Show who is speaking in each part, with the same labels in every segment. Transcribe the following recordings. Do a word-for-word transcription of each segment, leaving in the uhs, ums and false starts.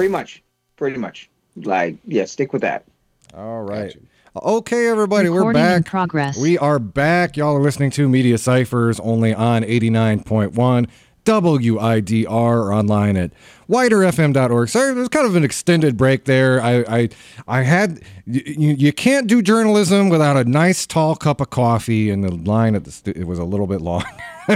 Speaker 1: Pretty much. Pretty much. Like, yeah, stick with that.
Speaker 2: All right. Okay, everybody,
Speaker 3: Recording
Speaker 2: we're back.
Speaker 3: in progress.
Speaker 2: We are back. Y'all are listening to Media Ciphers only on eighty-nine point one W I D R or online at wider f m dot org. Sorry, there's kind of an extended break there. I I, I had you, you can't do journalism without a nice tall cup of coffee, and the line at the stu- it was a little bit long.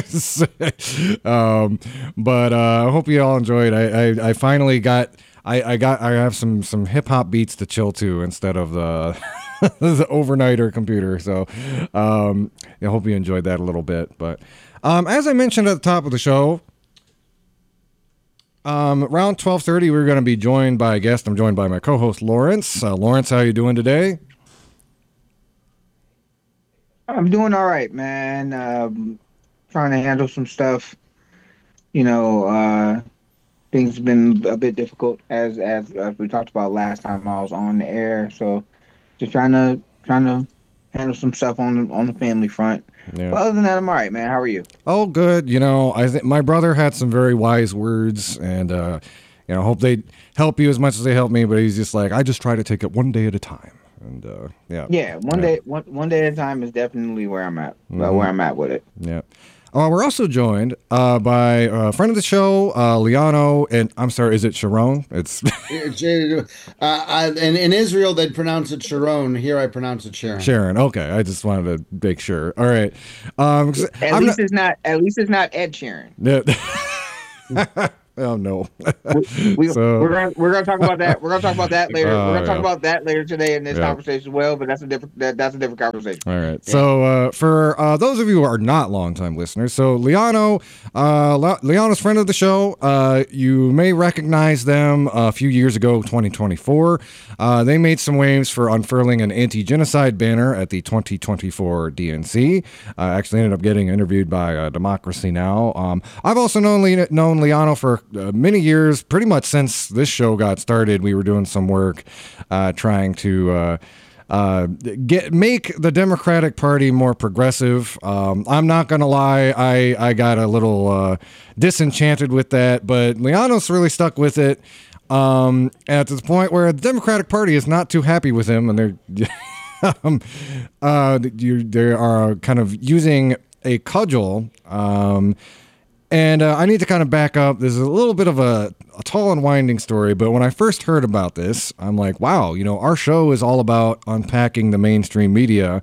Speaker 2: um, but uh, I hope you all enjoyed. I I, I finally got I, I got I have some some hip hop beats to chill to instead of the the overnighter computer. So um, I hope you enjoyed that a little bit. But um, as I mentioned at the top of the show, um, around twelve thirty, we're going to be joined by a guest. I'm joined by my co-host, Lawrence. Uh, Lawrence, how you doing today?
Speaker 1: I'm doing all right, man. Um, trying to handle some stuff. You know, uh, things have been a bit difficult as, as as we talked about last time I was on the air. So just trying to trying to handle some stuff on the, on the family front.
Speaker 2: Yeah.
Speaker 1: But other than that, I'm all right, man. How are you?
Speaker 2: Oh, good. You know, I think my brother had some very wise words, and uh, you know, hope they help you as much as they help me. But he's just like, I just try to take it one day at a time, and uh, yeah,
Speaker 1: Yeah, one
Speaker 2: yeah.
Speaker 1: day one one day at a time is definitely where I'm at. uh,
Speaker 2: Mhm.
Speaker 1: Where I'm at with it.
Speaker 2: Yeah. Uh, we're also joined uh, by a friend of the show, uh, Liano, and I'm sorry, is it Sharon? It's
Speaker 4: uh, I, in, in Israel, they'd pronounce it Sharon. Here, I pronounce it Sharon.
Speaker 2: Sharon. Okay, I just wanted to make sure. All right. Um, 'cause
Speaker 1: At
Speaker 2: I'm
Speaker 1: least
Speaker 2: not-
Speaker 1: it's not. At least it's not Ed Sheeran.
Speaker 2: Yeah. Oh no.
Speaker 1: We, we,
Speaker 2: So-
Speaker 1: we're gonna we're gonna talk about that. We're gonna talk about that later.
Speaker 2: Oh,
Speaker 1: we're gonna talk
Speaker 2: yeah.
Speaker 1: about that later today in this
Speaker 2: Yeah.
Speaker 1: conversation as well. But that's a different that, that's a different conversation.
Speaker 2: All right. So uh, for uh, those of you who are not longtime listeners, so Liano, uh, Le- Liano's friend of the show, uh, you may recognize them a few years ago, twenty twenty-four. Uh, they made some waves for unfurling an anti-genocide banner at the twenty twenty-four D N C. Uh, actually ended up getting interviewed by uh, Democracy Now! Um, I've also known, Le- known Liano for uh, many years, pretty much since this show got started. We were doing some work uh, trying to... Uh, uh, get make the Democratic Party more progressive. Um, I'm not gonna lie, I I got a little uh, disenchanted with that, but Lianos really stuck with it. Um, at the point where the Democratic Party is not too happy with him, and they're um, uh, you, they are kind of using a cudgel. Um, And uh, I need to kind of back up. This is a little bit of a, a tall and winding story, but when I first heard about this, I'm like, wow, you know, our show is all about unpacking the mainstream media.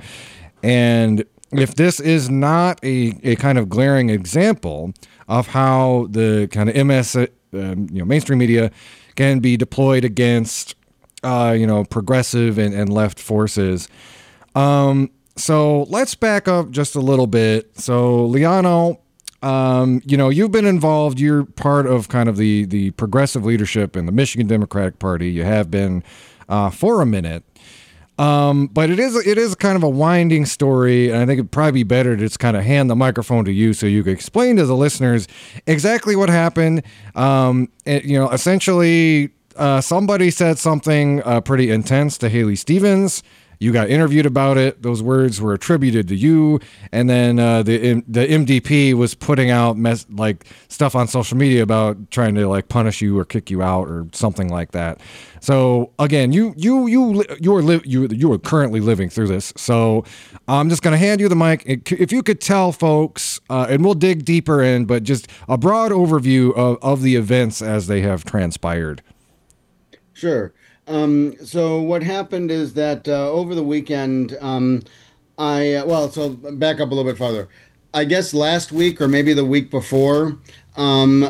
Speaker 2: And if this is not a, a kind of glaring example of how the kind of M S, uh, um, you know, mainstream media can be deployed against, uh, you know, progressive and, and left forces. Um, so let's back up just a little bit. So, Liano, Um, you know, you've been involved. You're part of kind of the the progressive leadership in the Michigan Democratic Party. You have been uh, for a minute, um, but it is it is kind of a winding story, and I think it'd probably be better to just kind of hand the microphone to you so you could explain to the listeners exactly what happened. Um, it, you know, essentially, uh, somebody said something uh, pretty intense to Haley Stevens. You got interviewed about it. Those words were attributed to you, and then uh, the the M D P was putting out mess, like stuff on social media about trying to like punish you or kick you out or something like that. So again, you you you you are li- you you are currently living through this. So I'm just gonna hand you the mic. If you could tell folks, uh, and we'll dig deeper in, but just a broad overview of, of the events as they have transpired.
Speaker 4: Sure. Um, so what happened is that uh, over the weekend, um, I uh, well, so back up a little bit farther. I guess last week or maybe the week before, um,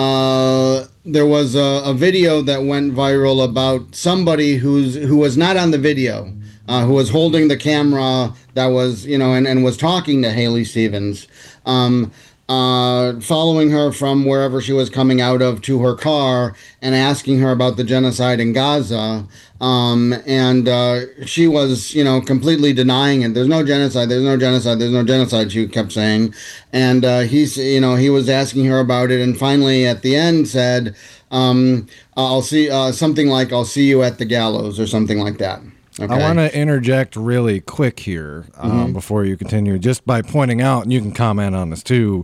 Speaker 4: uh, there was a, a video that went viral about somebody who's who was not on the video, uh, who was holding the camera that was you know and, and was talking to Haley Stevens. Um, Uh, following her from wherever she was coming out of to her car and asking her about the genocide in Gaza. Um, and uh, she was, you know, completely denying it. There's no genocide. There's no genocide. There's no genocide, she kept saying. And uh, he's, you know, he was asking her about it. And finally, at the end, said, um, I'll see uh, something like, I'll see you at the gallows or something like that. Okay.
Speaker 2: I want to interject really quick here um,
Speaker 4: Mm-hmm.
Speaker 2: before you continue, just by pointing out, and you can comment on this too.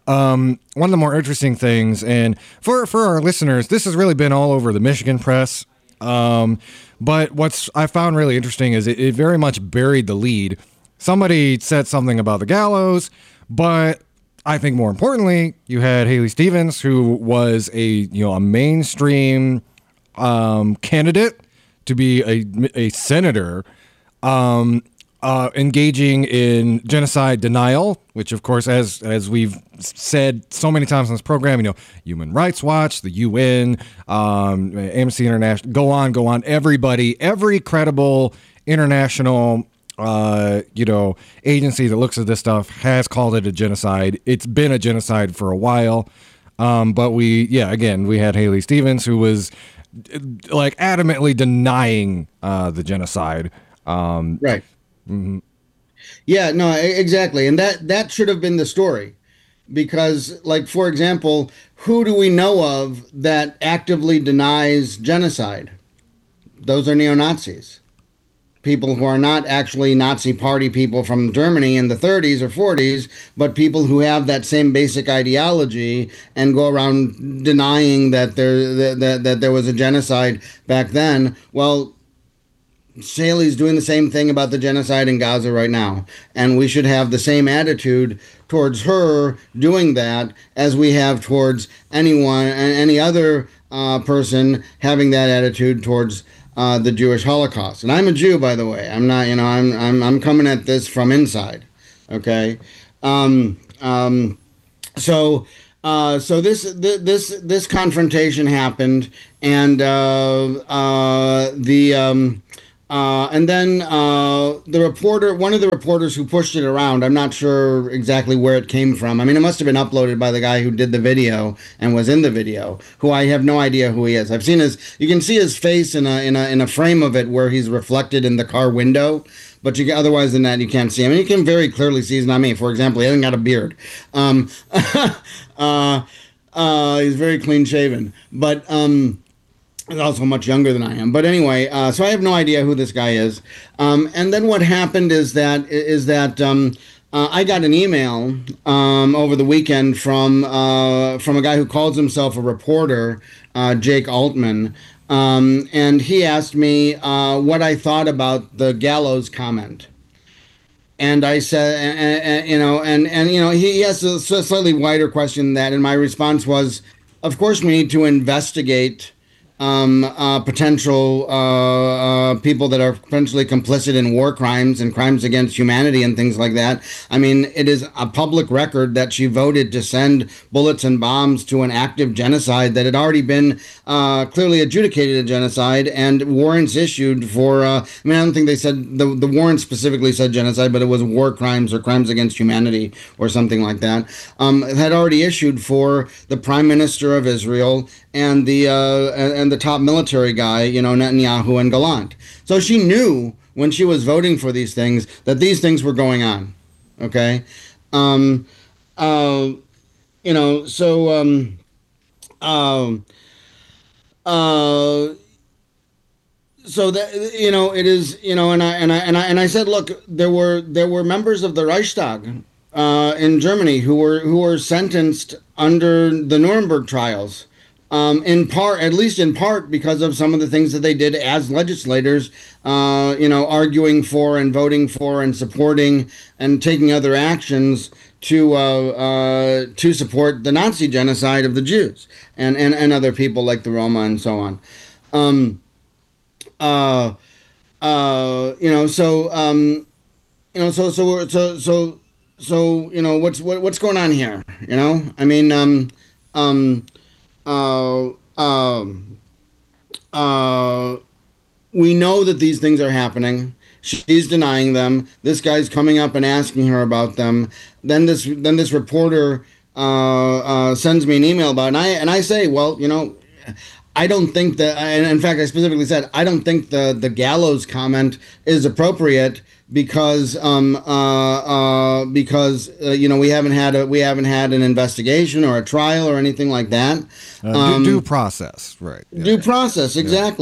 Speaker 2: um, one of the more interesting things, and for for our listeners, this has really been all over the Michigan press. Um, but what's I found really interesting is it, it very much buried the lead. Somebody said something about the gallows, but I think more importantly, you had Haley Stevens, who was a you know a mainstream um, candidate to be a a senator, um, uh, engaging in genocide denial, which of course, as as we've said so many times on this program, you know, Human Rights Watch, the U N, um, Amnesty International, go on, go on, everybody, every credible international uh, you know, agency that looks at this stuff has called it a genocide. It's been a genocide for a while. Um, but we, yeah, again, we had Haley Stevens, who was like adamantly denying uh, the genocide. Um,
Speaker 4: right.
Speaker 2: Mm-hmm.
Speaker 4: Yeah, no, exactly. And that, that should have been the story. Because, like, for example, who do we know of that actively denies genocide? Those are neo-Nazis. People who are not actually Nazi party people from Germany in the thirties or forties, but people who have that same basic ideology and go around denying that there that, that, that there was a genocide back then. Well, Haley's doing the same thing about the genocide in Gaza right now, and we should have the same attitude towards her doing that as we have towards anyone and any other uh, person having that attitude towards Uh, the Jewish Holocaust. And I'm a Jew, by the way. I'm not, you know, I'm I'm I'm coming at this from inside. Okay. Um, um, so uh, so this this this confrontation happened, and uh, uh, the um, uh, and then uh, the reporter, one of the reporters who pushed it around, I'm not sure exactly where it came from. I mean, it must have been uploaded by the guy who did the video and was in the video, who I have no idea who he is. I've seen his, you can see his face in a in a in a frame of it where he's reflected in the car window, but you otherwise than that you can't see him. And you can very clearly see he's not me. For example, he hasn't got a beard. Um, uh, uh, he's very clean shaven, but. Um, He's also much younger than I am. But anyway, uh, so I have no idea who this guy is. Um, and then what happened is that is that um, uh, I got an email um, over the weekend from uh, from a guy who calls himself a reporter, uh, Jake Altman, um, and he asked me uh, what I thought about the gallows comment. And I said, and, and, you know, and and you know, he, he has a slightly wider question than that. And my response was, of course, we need to investigate. Um, uh, potential uh, uh, people that are potentially complicit in war crimes and crimes against humanity and things like that. I mean, it is a public record that she voted to send bullets and bombs to an active genocide that had already been uh, clearly adjudicated a genocide and warrants issued for, uh, I mean, I don't think they said, the, the warrant specifically said genocide, but it was war crimes or crimes against humanity or something like that. Um, it had already issued for the Prime Minister of Israel and the uh, and the top military guy, you know, Netanyahu and Gallant. So she knew when she was voting for these things that these things were going on. Okay, um, uh, you know, so um, um, uh, so that you know, it is, you know, and I and I and I and I said, look, there were there were members of the Reichstag uh, in Germany who were who were sentenced under the Nuremberg trials. Um, in part, at least in part, because of some of the things that they did as legislators, uh, you know, arguing for and voting for and supporting and taking other actions to uh, uh, to support the Nazi genocide of the Jews and, and, and other people like the Roma and so on. Um, uh, uh, you know, so um, you know, so so so so so you know, what's what, what's going on here? You know, I mean, um, um. Uh, um, uh, we know that these things are happening. She's denying them. This guy's coming up and asking her about them. Then this, then this reporter uh, uh, sends me an email about it, and I and I say, well, you know, I don't think that. And in fact, I specifically said I don't think the the gallows comment is appropriate. Because um uh uh because uh, you know we haven't had a we haven't had an investigation or a trial or anything like that.
Speaker 2: Uh,
Speaker 4: Um,
Speaker 2: due, due process, right? Yeah.
Speaker 4: Due process, exactly.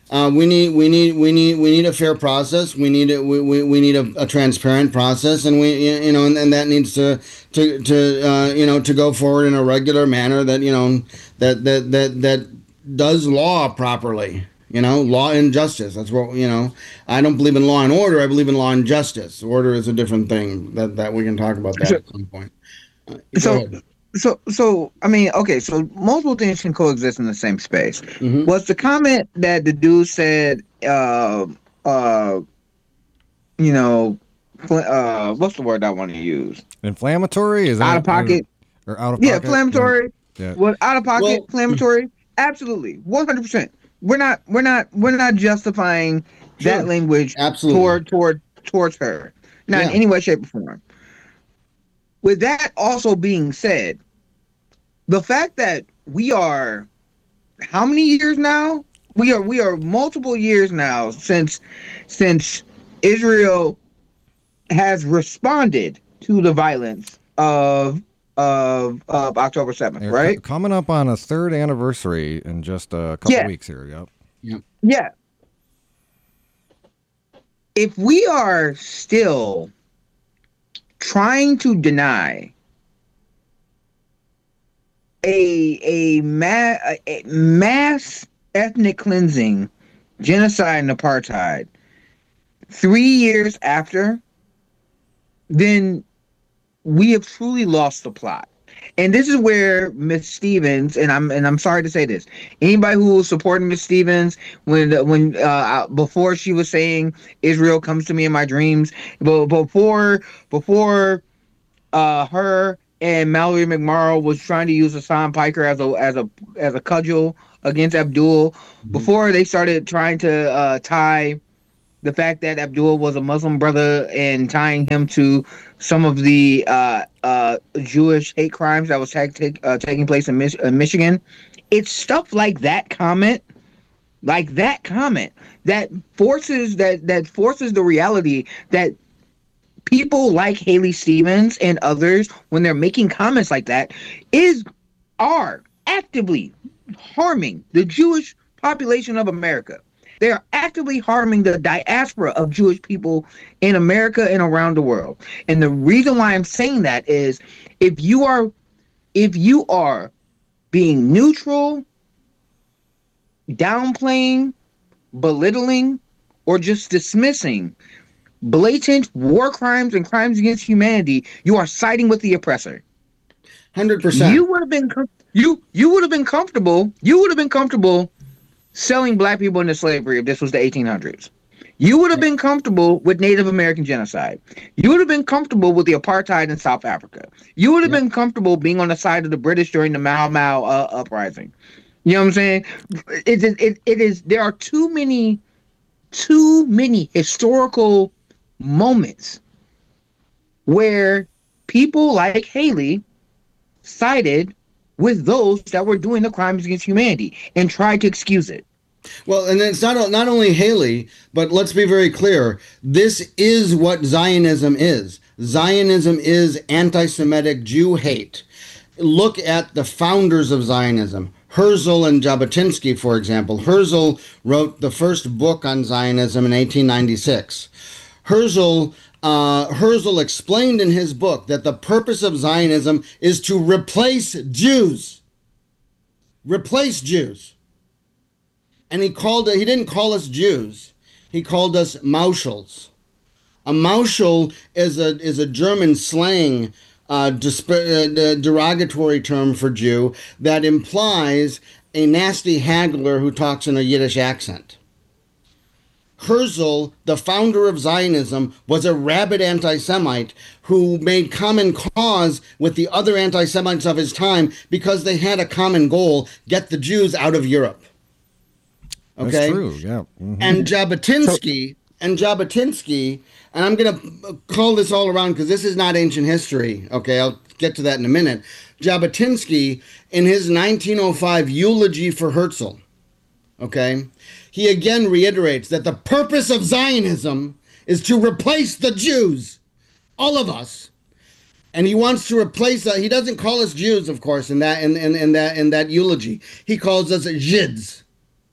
Speaker 4: Uh, we need we need we need we need a fair process. We need a, we, we, we need a, a transparent process, and we you know and, and that needs to to to uh, you know to go forward in a regular manner that you know that that that that does law properly. You know, law and justice. That's what you know. I don't believe in law and order. I believe in law and justice. Order is a different thing. That that we can talk about that
Speaker 1: So,
Speaker 4: at some point. Uh, go
Speaker 1: so,
Speaker 4: ahead.
Speaker 1: so, so, I mean, okay, so multiple things can coexist in the same space.
Speaker 4: Mm-hmm.
Speaker 1: Was the comment that the dude said, uh, uh, you know, fl- uh, what's the word I want to use?
Speaker 2: Inflammatory? Is that
Speaker 1: Out of pocket?
Speaker 2: or out of
Speaker 1: Yeah,
Speaker 2: pocket?
Speaker 1: inflammatory.
Speaker 2: Yeah.
Speaker 1: Was out of pocket,
Speaker 4: Well,
Speaker 1: inflammatory? Absolutely, one hundred percent. We're not, we're not, we're not justifying that
Speaker 4: Sure.
Speaker 1: language
Speaker 4: Absolutely.
Speaker 1: toward, toward, towards her, not
Speaker 4: Yeah.
Speaker 1: in any way, shape, or form. With that also being said, the fact that we are how many years now? We are we are multiple years now since since Israel has responded to the violence of of of October seventh,
Speaker 2: They're
Speaker 1: right?
Speaker 2: co- coming up on a third anniversary in just a couple
Speaker 1: Yeah.
Speaker 2: weeks here. Yep.
Speaker 4: Yep.
Speaker 1: Yeah. If we are still trying to deny a a, ma- a mass ethnic cleansing, genocide, and apartheid three years after, then we have truly lost the plot. And this is where Miss Stevens, and I'm and I'm sorry to say this, anybody who was supporting Miss Stevens when when uh, before she was saying Israel comes to me in my dreams, but before before uh, her and Mallory McMorrow was trying to use Hassan Piker as a as a as a cudgel against Abdul,
Speaker 4: Mm-hmm.
Speaker 1: before they started trying to uh, tie the fact that Abdul was a Muslim brother and tying him to some of the uh, uh, Jewish hate crimes that was ta- take, uh, taking place in, Mich- in Michigan. It's stuff like that comment, like that comment, that forces that that forces the reality that people like Haley Stevens and others, when they're making comments like that, is are actively harming the Jewish population of America. They are actively harming the diaspora of Jewish people in America and around the world. And the reason why I'm saying that is if you are if you are being neutral, downplaying, belittling, or just dismissing blatant war crimes and crimes against humanity, you are siding with the oppressor.
Speaker 4: Hundred percent.
Speaker 1: You would have been you you would have been comfortable. You would have been comfortable selling black people into slavery if this was the eighteen hundreds. You would have been comfortable with Native American genocide. You would have been comfortable with the apartheid in South Africa. You would have
Speaker 4: Yeah.
Speaker 1: been comfortable being on the side of the British during the Mau Mau uh, uprising. You know what I'm saying? It, it, it, it is. There are too many, too many historical moments where people like Haley sided with those that were doing the crimes against humanity and tried to excuse it.
Speaker 4: Well, and it's not not only Haley, but let's be very clear. This is what Zionism is. Zionism is anti-Semitic Jew hate. Look at the founders of Zionism. Herzl and Jabotinsky, for example. Herzl wrote the first book on Zionism in eighteen ninety-six. Herzl uh, Herzl explained in his book that the purpose of Zionism is to replace Jews. Replace Jews. And he called it, he didn't call us Jews. He called us Mauschels. A Mauschel is a is a German slang uh, disp- uh, derogatory term for Jew that implies a nasty haggler who talks in a Yiddish accent. Herzl, the founder of Zionism, was a rabid anti-Semite who made common cause with the other anti-Semites of his time because they had a common goal: get the Jews out of Europe. Okay,
Speaker 2: That's true. Yeah. Mhm.
Speaker 4: and Jabotinsky and Jabotinsky, and I'm going to call this all around because this is not ancient history. Okay, I'll get to that in a minute. Jabotinsky, in his nineteen oh five eulogy for Herzl, okay, he again reiterates that the purpose of Zionism is to replace the Jews, all of us. And he wants to replace us. He doesn't call us Jews, of course, in that in, in, in that in that eulogy. He calls us Zhids.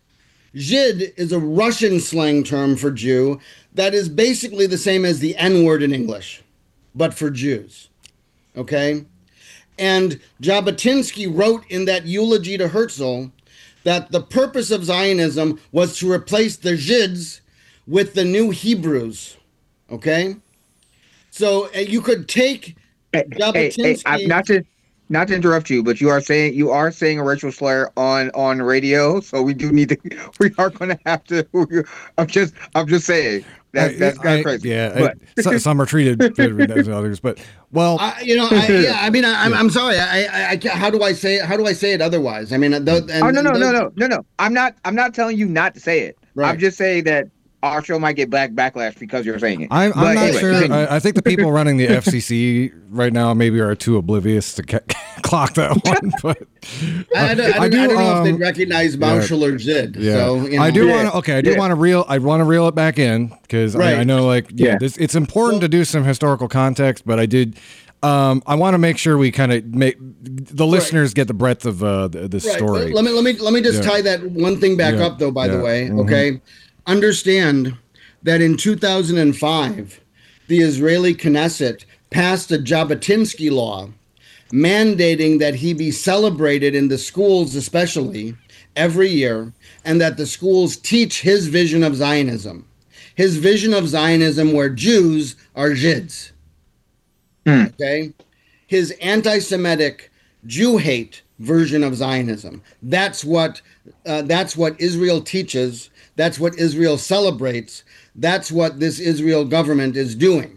Speaker 4: Žid is a Russian slang term for Jew that is basically the same as the N word in English, but for Jews. Okay? And Jabotinsky wrote in that eulogy to Herzl that the purpose of Zionism was to replace the Žids with the new Hebrews. Okay? So uh, you could take
Speaker 1: Hey, hey, hey, I- not to not to interrupt you, but you are saying you are saying a racial slur on on radio, so we do need to. We are going to have to. I'm just I'm just saying that that's kind of crazy.
Speaker 2: Yeah,
Speaker 1: but.
Speaker 2: I, so, some are treated better than others, but well,
Speaker 4: I, you know, I, yeah. I mean, I, I'm I'm sorry. I, I I can't- how do I say it? How do I say it otherwise? I mean, th- and,
Speaker 1: Oh no no
Speaker 4: and
Speaker 1: no
Speaker 4: those-
Speaker 1: no no no! I'm not I'm not telling you not to say it.
Speaker 4: Right.
Speaker 1: I'm just saying that our show might get black backlash because you're saying it.
Speaker 2: I'm, I'm
Speaker 1: But
Speaker 2: not
Speaker 1: anyway,
Speaker 2: sure.
Speaker 1: continue.
Speaker 2: I, I think the people running the F C C right now maybe are too oblivious to ca- clock that one. But
Speaker 4: I, don't, I, don't, I,
Speaker 2: I do,
Speaker 4: don't know
Speaker 2: um,
Speaker 4: if they'd recognize Marshall or Zid.
Speaker 2: yeah,
Speaker 4: So you know.
Speaker 2: I do
Speaker 1: Yeah.
Speaker 2: want to. Okay, I do
Speaker 1: Yeah.
Speaker 2: want to reel. I want to reel it back in because
Speaker 4: Right.
Speaker 2: I, I know, like, yeah,
Speaker 1: Yeah.
Speaker 2: this, it's important
Speaker 4: Well-
Speaker 2: to do some historical context. But I did. Um, I want to make sure we kind of make the listeners get the breadth of uh, the, the
Speaker 4: Right.
Speaker 2: story.
Speaker 4: Let me let me let me just
Speaker 2: Yeah.
Speaker 4: tie that one thing back
Speaker 2: Yeah.
Speaker 4: up though. By the
Speaker 2: Yeah.
Speaker 4: way,
Speaker 2: Mhm.
Speaker 4: okay, understand that in two thousand five, the Israeli Knesset passed a Jabotinsky law mandating that he be celebrated in the schools, especially every year, and that the schools teach his vision of Zionism, his vision of Zionism, where Jews are Žids.
Speaker 1: Hmm.
Speaker 4: Okay, his anti-Semitic, Jew hate version of Zionism. That's what uh, that's what Israel teaches. That's what Israel celebrates. That's what this Israel government is doing.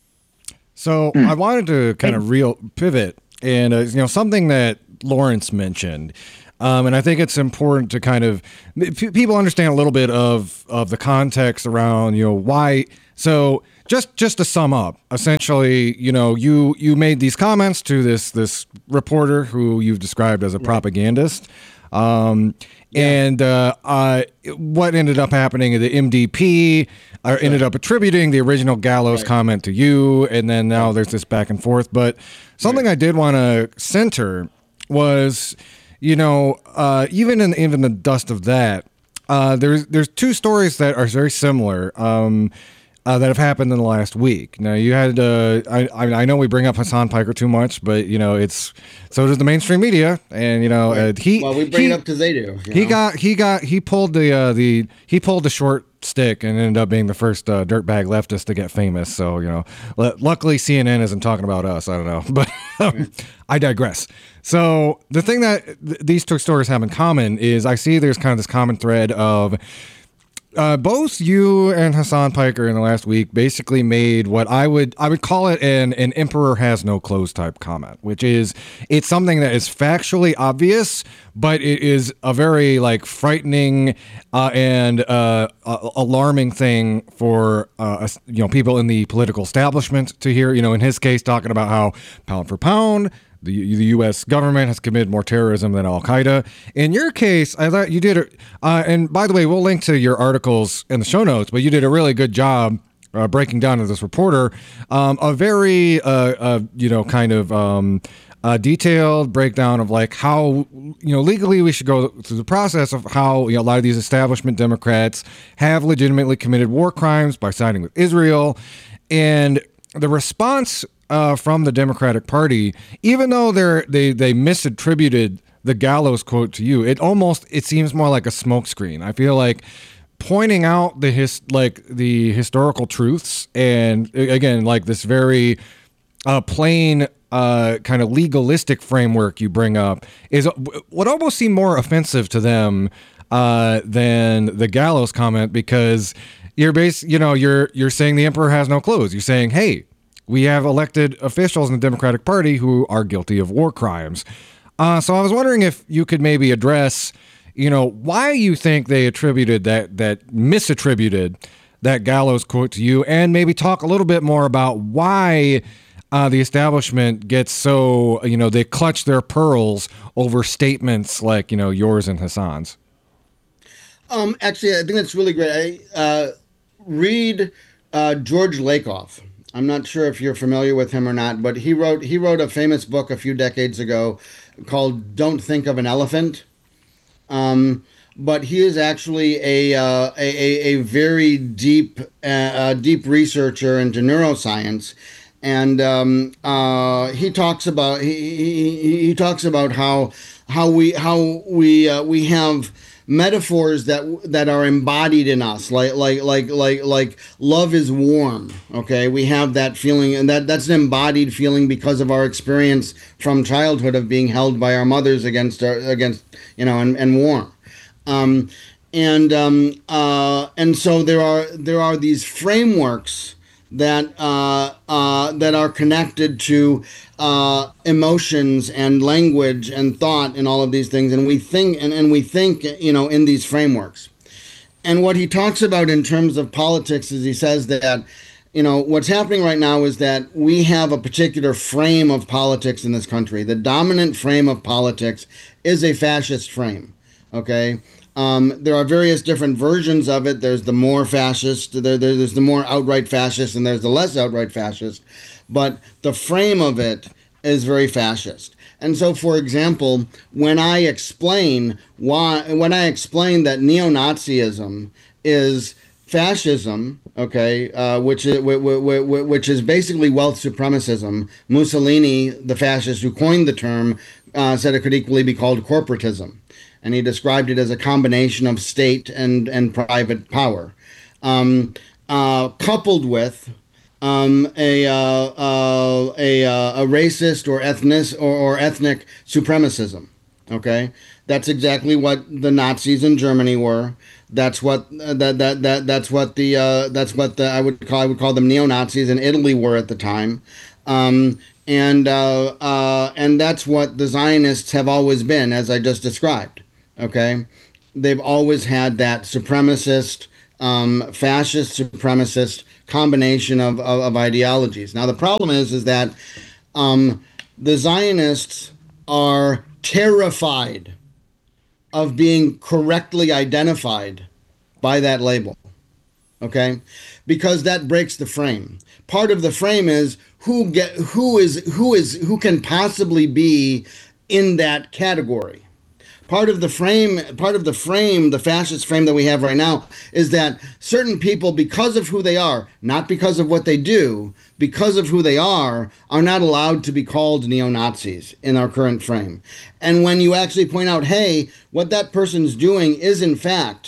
Speaker 2: So I wanted to kind of real pivot, and uh, you know, something that Lawrence mentioned, um, and I think it's important to kind of p- people understand a little bit of of the context around, you know, why. So just just to sum up, essentially, you know, you you made these comments to this this reporter who you've described as a propagandist. Um, And uh, uh, what ended up happening, the M D P uh, ended up attributing the original Gallows
Speaker 4: Right.
Speaker 2: comment to you, and then now there's this back and forth. But something I did want to center was, you know, uh, even in even the dust of that, uh, there's there's two stories that are very similar. Um, uh, that have happened in the last week. Now you had, uh, I, I I know we bring up Hassan Piker too much, but you know it's so does the mainstream media, and you know uh, he
Speaker 4: Well, we bring
Speaker 2: he,
Speaker 4: it up because they do. you
Speaker 2: he
Speaker 4: know?
Speaker 2: got he got he pulled the uh, the he pulled the short stick and ended up being the first uh, dirtbag leftist to get famous. So you know, l- luckily C N N isn't talking about us. I don't know, but um, I digress. So the thing that th- these two stories have in common is I see there's kind of this common thread of. Uh, both you and Hassan Piker in the last week basically made what I would I would call it an an emperor has no clothes type comment, which is it's something that is factually obvious, but it is a very like frightening uh, and uh, uh, alarming thing for uh, us- you know people in the political establishment to hear. You know, in his case, talking about how pound for pound. The, the U S government has committed more terrorism than Al Qaeda. In your case, I thought you did it. Uh, and by the way, we'll link to your articles in the show notes, but you did a really good job uh, breaking down to this reporter um, a very, uh, uh, you know, kind of um, uh, detailed breakdown of like how, you know, legally we should go through the process of how, you know, a lot of these establishment Democrats have legitimately committed war crimes by siding with Israel. And the response uh, from the Democratic Party, even though they're they they misattributed the Gallows quote to you, it almost it seems more like a smokescreen. I feel like pointing out the his like the historical truths and again like this very uh, plain uh, kind of legalistic framework you bring up is what almost seem more offensive to them uh, than the Gallows comment because you're base you know you're you're saying the emperor has no clothes. You're saying, hey, we have elected officials in the Democratic Party who are guilty of war crimes. Uh, so I was wondering if you could maybe address, you know, why you think they attributed that, that misattributed that Gallows quote to you, and maybe talk a little bit more about why uh, the establishment gets so, you know, they clutch their pearls over statements like, you know, yours and Hassan's.
Speaker 4: Um, actually, I think that's really great. I uh, read uh, George Lakoff. I'm not sure if you're familiar with him or not, but he wrote he wrote a famous book a few decades ago called "Don't Think of an Elephant." Um, but he is actually a uh, a, a, a very deep uh, uh, deep researcher into neuroscience, and um, uh, he talks about he, he, he talks about how how we how we uh, we have metaphors that that are embodied in us, like like like like like love is warm. Okay, we have that feeling, and that that's an embodied feeling because of our experience from childhood of being held by our mothers against our, against you know and, and warm. Um, and um, uh, and so there are there are these frameworks that uh, uh, that are connected to uh, emotions and language and thought and all of these things, and we think and, and we think you know in these frameworks. And what he talks about in terms of politics is he says that you know what's happening right now is that we have a particular frame of politics in this country. The dominant frame of politics is a fascist frame. Okay. Um, there are various different versions of it. There's the more fascist, there, there, there's the more outright fascist, and there's the less outright fascist. But the frame of it is very fascist. And so, for example, when I explain why, when I explain that neo-Nazism is fascism, okay, uh, which is which is basically wealth supremacism. Mussolini, the fascist who coined the term, uh, said it could equally be called corporatism. And he described it as a combination of state and, and private power, um, uh, coupled with um, a, uh, uh, a, uh, a racist or ethnic or, or ethnic supremacism. Okay, that's exactly what the Nazis in Germany were. That's what uh, that, that that that's what the uh, that's what the I would call I would call them neo-Nazis in Italy were at the time. Um, and uh, uh, and that's what the Zionists have always been, as I just described. Okay, they've always had that supremacist, um, fascist, supremacist combination of, of, of ideologies. Now the problem is, is that um, the Zionists are terrified of being correctly identified by that label. Okay, because that breaks the frame. Part of the frame is who get who is who is who can possibly be in that category. Part of the frame, part of the frame, the fascist frame that we have right now is that certain people, because of who they are, not because of what they do, because of who they are, are not allowed to be called neo-Nazis in our current frame. And when you actually point out, hey, what that person's doing is in fact,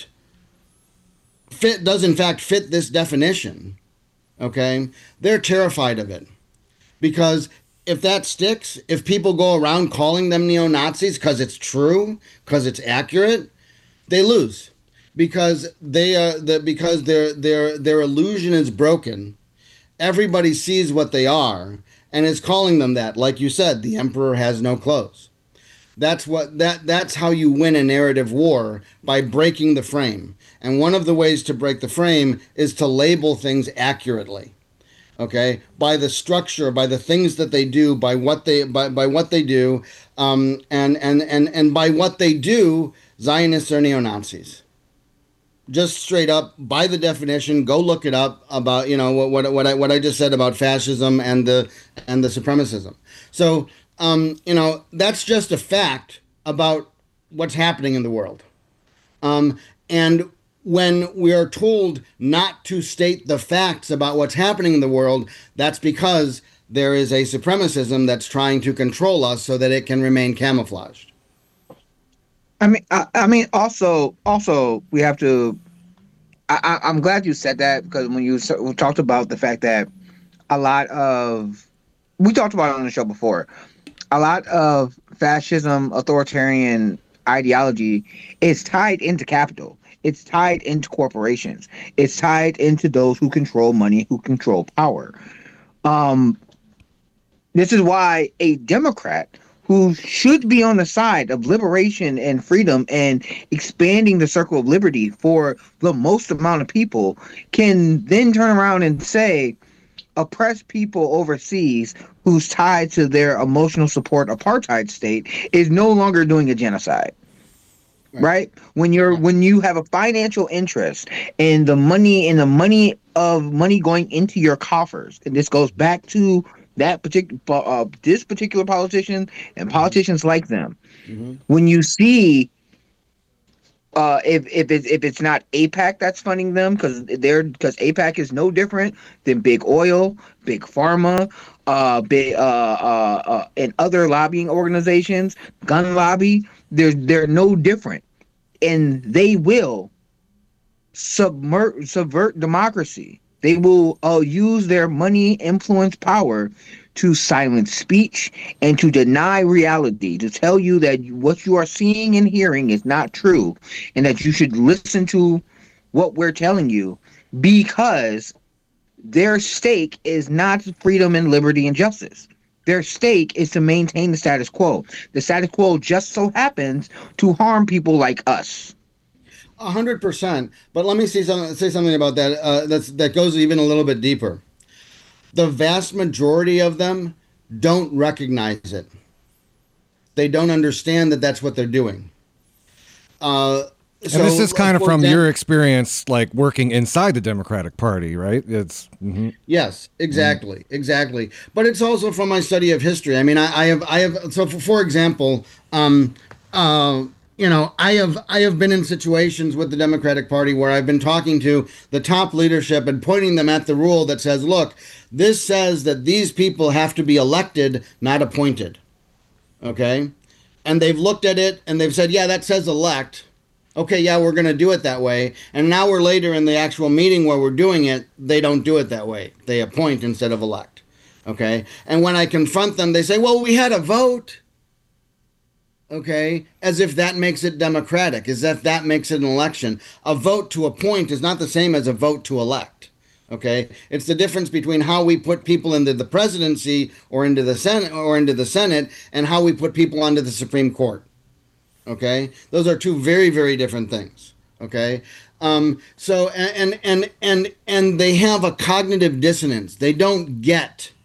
Speaker 4: fit, does in fact fit this definition, okay, they're terrified of it. Because if that sticks, if people go around calling them neo-Nazis because it's true, because it's accurate, they lose, because they are the because their their their illusion is broken. Everybody sees what they are and is calling them that. Like you said, the emperor has no clothes. That's what that that's how you win a narrative war, by breaking the frame. And one of the ways to break the frame is to label things accurately. Okay, by the structure, by the things that they do, by what they by, by what they do, um, and, and and and by what they do, Zionists are neo-Nazis. Just straight up, by the definition, go look it up about you know what what what I what I just said about fascism and the and the supremacism. So um, you know that's just a fact about what's happening in the world, um, and. When we are told not to state the facts about what's happening in the world, that's because there is a supremacism that's trying to control us so that it can remain camouflaged.
Speaker 1: I mean, I, I mean, also, also, we have to. I, I, I'm glad you said that, because when you we talked about the fact that a lot of, we talked about it on the show before, a lot of fascism, authoritarian ideology is tied into capital. It's tied into corporations. It's tied into those who control money, who control power. Um, this is why a Democrat who should be on the side of liberation and freedom and expanding the circle of liberty for the most amount of people can then turn around and say oppressed people overseas who's tied to their emotional support apartheid state is no longer doing a genocide. Right? When you're when you have a financial interest in the money in the money of money going into your coffers, and this goes back to that particular uh, this particular politician and politicians like them. Mm-hmm. When you see Uh, if if it's if it's not AIPAC that's funding them, because they're because AIPAC is no different than big oil, big pharma, uh, big uh, uh, uh, and other lobbying organizations, gun lobby. They're they're no different, and they will subvert subvert democracy. They will uh, use their money, influence, power to silence speech and to deny reality, to tell you that what you are seeing and hearing is not true, and that you should listen to what we're telling you, because their stake is not freedom and liberty and justice. Their stake is to maintain the status quo. The status quo just so happens to harm people like us.
Speaker 4: A hundred percent. But let me say something. Say something about that. Uh, that's that goes even a little bit deeper. The vast majority of them don't recognize it. They don't understand that that's what they're doing. Uh, so,
Speaker 2: and this is kind of from
Speaker 4: example,
Speaker 2: your experience, like working inside the Democratic Party, right? It's mm-hmm.
Speaker 4: Yes, exactly, mm-hmm. exactly. But it's also from my study of history. I mean, I, I have, I have. So, for, for example, um, uh, you know, I have I have been in situations with the Democratic Party where I've been talking to the top leadership and pointing them at the rule that says, look, this says that these people have to be elected, not appointed. Okay? And they've looked at it and they've said, yeah, that says elect. Okay, yeah, we're going to do it that way. And now we're later in the actual meeting where we're doing it, they don't do it that way. They appoint instead of elect. Okay? And when I confront them, they say, well, we had a vote. Okay, as if that makes it democratic, as if that makes it an election. A vote to appoint is not the same as a vote to elect. Okay, it's the difference between how we put people into the presidency or into the Senate or into the Senate and how we put people onto the Supreme Court. Okay, those are two very, very different things. Okay, um, so and and and and they have a cognitive dissonance. They don't get